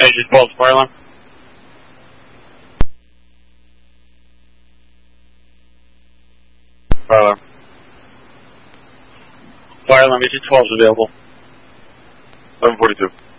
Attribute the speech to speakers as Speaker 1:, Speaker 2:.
Speaker 1: Engine 12, fire alarm. Fire alarm. Fire alarm, engine 12 is available. 1142.